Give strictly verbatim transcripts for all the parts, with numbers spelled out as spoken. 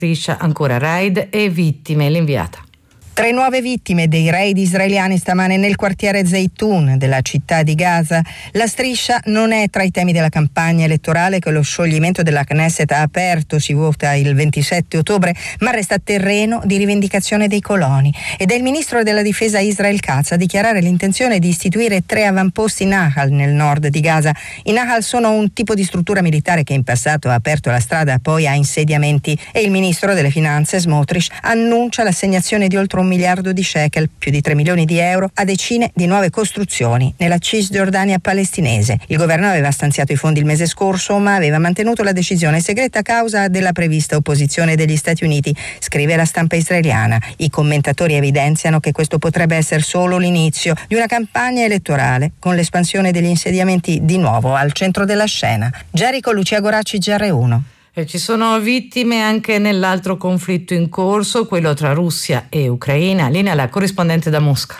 Striscia ancora raid e vittime, l'inviata. Tre nuove vittime dei raid israeliani stamane nel quartiere Zeytun della città di Gaza. La striscia non è tra i temi della campagna elettorale che lo scioglimento della Knesset ha aperto, si vota il ventisette ottobre, ma resta terreno di rivendicazione dei coloni. Ed è il ministro della difesa Israel Katz a dichiarare l'intenzione di istituire tre avamposti Nahal nel nord di Gaza. I Nahal sono un tipo di struttura militare che in passato ha aperto la strada poi a insediamenti, e il ministro delle finanze Smotrich annuncia l'assegnazione di oltre un miliardo di shekel, più di tre milioni di euro, a decine di nuove costruzioni nella Cisgiordania palestinese. Il governo aveva stanziato i fondi il mese scorso, ma aveva mantenuto la decisione segreta a causa della prevista opposizione degli Stati Uniti, scrive la stampa israeliana. I commentatori evidenziano che questo potrebbe essere solo l'inizio di una campagna elettorale, con l'espansione degli insediamenti di nuovo al centro della scena. Gerico, Lucia Goracci, G R uno. E ci sono vittime anche nell'altro conflitto in corso, quello tra Russia e Ucraina. Linea la corrispondente da Mosca.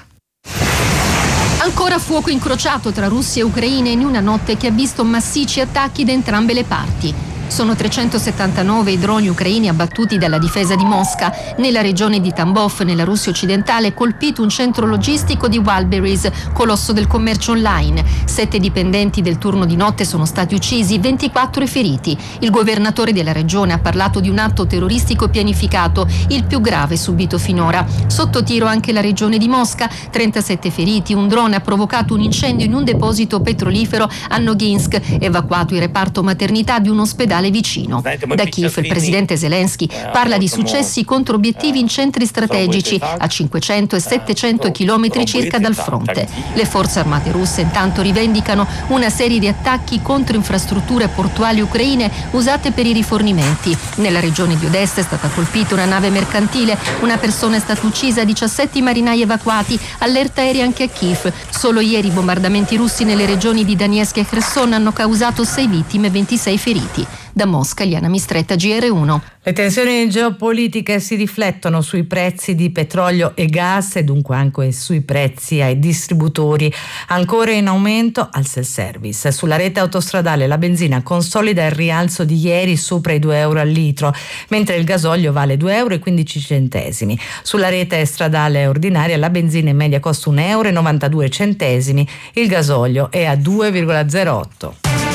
Ancora fuoco incrociato tra Russia e Ucraina in una notte che ha visto massicci attacchi da entrambe le parti. Sono trecentosettantanove i droni ucraini abbattuti dalla difesa di Mosca. Nella regione di Tambov, nella Russia occidentale, è colpito un centro logistico di Wildberries, colosso del commercio online. Sette dipendenti del turno di notte sono stati uccisi, ventiquattro i feriti. Il governatore della regione ha parlato di un atto terroristico pianificato, il più grave subito finora. Sotto tiro anche la regione di Mosca, trentasette feriti. Un drone ha provocato un incendio in un deposito petrolifero a Noginsk, evacuato il reparto maternità di un ospedale vicino. Da Kiev il presidente Zelensky parla di successi contro obiettivi in centri strategici a cinquecento e settecento chilometri circa dal fronte. Le forze armate russe intanto rivendicano una serie di attacchi contro infrastrutture portuali ucraine usate per i rifornimenti. Nella regione di Odessa è stata colpita una nave mercantile, una persona è stata uccisa, diciassette marinai evacuati, allerta aerea anche a Kiev. Solo ieri i bombardamenti russi nelle regioni di Donetsk e Kherson hanno causato sei vittime e ventisei feriti. Da Mosca, Liana Mistretta, G R uno. Le tensioni geopolitiche si riflettono sui prezzi di petrolio e gas e dunque anche sui prezzi ai distributori. Ancora in aumento al self-service. Sulla rete autostradale la benzina consolida il rialzo di ieri sopra i due euro al litro, mentre il gasolio vale due euro e quindici centesimi. Sulla rete stradale ordinaria la benzina in media costa un euro e novantadue centesimi, il gasolio è a due virgola zero otto.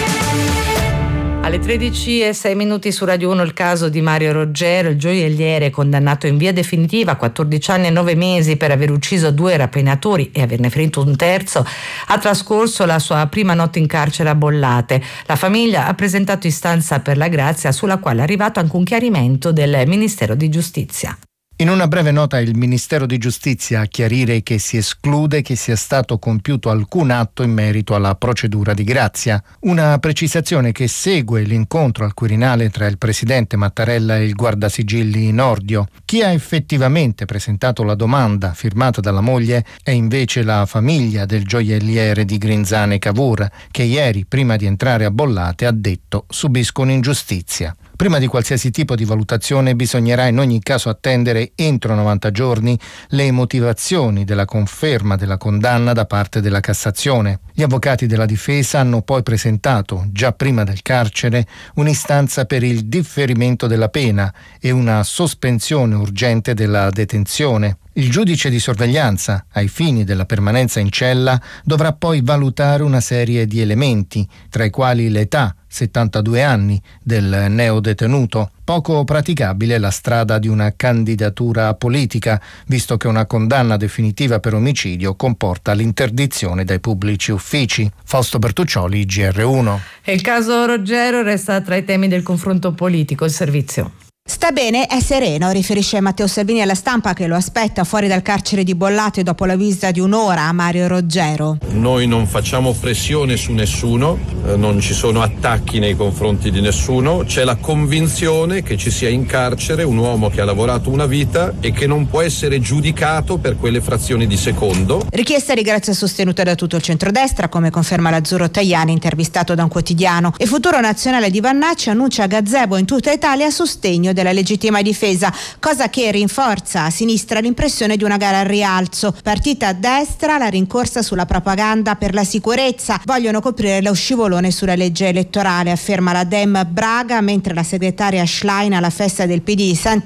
Alle tredici e sei minuti su Radio uno il caso di Mario Roggero, il gioielliere condannato in via definitiva a quattordici anni e nove mesi per aver ucciso due rapinatori e averne ferito un terzo, ha trascorso la sua prima notte in carcere a Bollate. La famiglia ha presentato istanza per la grazia, sulla quale è arrivato anche un chiarimento del Ministero di Giustizia. In una breve nota il Ministero di Giustizia a chiarire che si esclude che sia stato compiuto alcun atto in merito alla procedura di grazia. Una precisazione che segue l'incontro al Quirinale tra il presidente Mattarella e il guardasigilli Nordio. Chi ha effettivamente presentato la domanda firmata dalla moglie è invece la famiglia del gioielliere di Grinzane Cavour, che ieri, prima di entrare a Bollate, ha detto: subiscono ingiustizia. Prima di qualsiasi tipo di valutazione bisognerà in ogni caso attendere entro novanta giorni le motivazioni della conferma della condanna da parte della Cassazione. Gli avvocati della difesa hanno poi presentato, già prima del carcere, un'istanza per il differimento della pena e una sospensione urgente della detenzione. Il giudice di sorveglianza, ai fini della permanenza in cella, dovrà poi valutare una serie di elementi, tra i quali l'età, settantadue anni, del neodetenuto. Poco praticabile la strada di una candidatura politica, visto che una condanna definitiva per omicidio comporta l'interdizione dai pubblici uffici. Fausto Bertuccioli, G R uno. E il caso Roggero resta tra i temi del confronto politico. Il servizio. Sta bene, è sereno, riferisce Matteo Salvini alla stampa, che lo aspetta fuori dal carcere di Bollate dopo la visita di un'ora a Mario Roggero. Noi non facciamo pressione su nessuno, eh, non ci sono attacchi nei confronti di nessuno, c'è la convinzione che ci sia in carcere un uomo che ha lavorato una vita e che non può essere giudicato per quelle frazioni di secondo. Richiesta di grazia sostenuta da tutto il centrodestra, come conferma l'Azzurro Tajani, intervistato da un quotidiano. E Futuro Nazionale di Vannacci annuncia a gazebo in tutta Italia sostegno della legittima difesa, cosa che rinforza a sinistra l'impressione di una gara al rialzo. Partita a destra la rincorsa sulla propaganda per la sicurezza, vogliono coprire lo scivolone sulla legge elettorale, afferma la Dem Braga, mentre la segretaria Schlein alla festa del P D di San